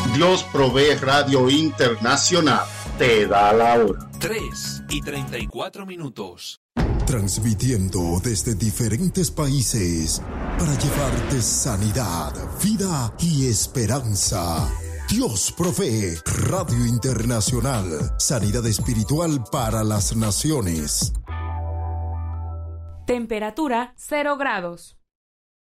Dios Provee Radio Internacional te da la hora. 3:34. Transmitiendo desde diferentes países para llevarte sanidad, vida y esperanza. Dios Provee Radio Internacional. Sanidad espiritual para las naciones. Temperatura 0 grados.